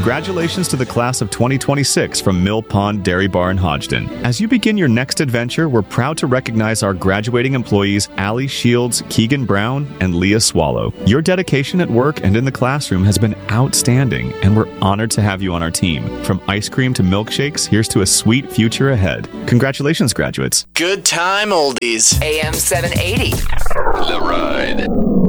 Congratulations to the class of 2026 from Mill Pond Dairy Bar in Hodgdon. As you begin your next adventure, we're proud to recognize our graduating employees Allie Shields, Keegan Brown, and Leah Swallow. Your dedication at work and in the classroom has been outstanding, and we're honored to have you on our team. From ice cream to milkshakes, here's to a sweet future ahead. Congratulations, graduates. Good time, oldies. AM 780. The Ride.